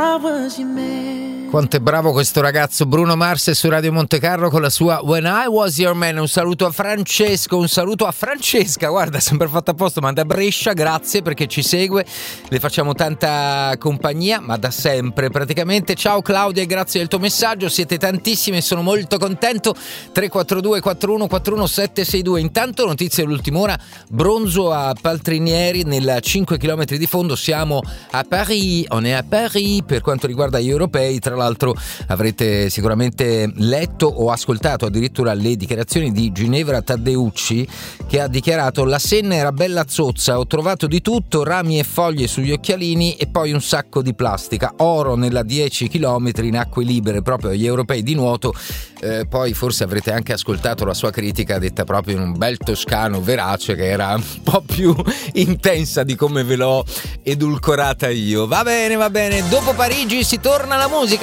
flowers you made. Quanto è bravo questo ragazzo Bruno Mars su Radio Monte Carlo con la sua When I Was Your Man. Un saluto a Francesco, un saluto a Francesca, guarda, sempre fatto a posto, ma da Brescia, grazie perché ci segue, le facciamo tanta compagnia, ma da sempre praticamente. Ciao Claudia e grazie del tuo messaggio, siete tantissimi e sono molto contento. 342 41 41 762. Intanto notizie dell'ultima ora, bronzo a Paltrinieri nel 5 km di fondo, siamo a Paris, on est à Paris per quanto riguarda gli europei. Tra l'altro avrete sicuramente letto o ascoltato addirittura le dichiarazioni di Ginevra Taddeucci, che ha dichiarato: la Senna era bella zozza, ho trovato di tutto, rami e foglie sugli occhialini e poi un sacco di plastica, oro nella 10 km in acque libere proprio agli europei di nuoto. Poi forse avrete anche ascoltato la sua critica detta proprio in un bel toscano verace, che era un po' più intensa di come ve l'ho edulcorata io. Va bene, dopo Parigi si torna alla musica.